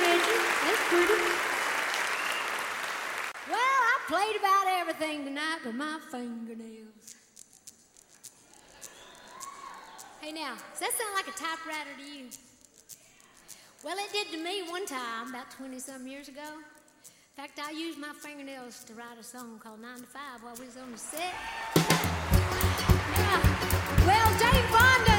pretty. That's pretty. Well, I played about everything tonight with my fingernails. Hey now, does that sound like a typewriter to you? Well, it did to me one time, about 20-some years ago. In fact, I used my fingernails to write a song called 9 to 5 while we was on the set. Yeah. Well, Jane Fonda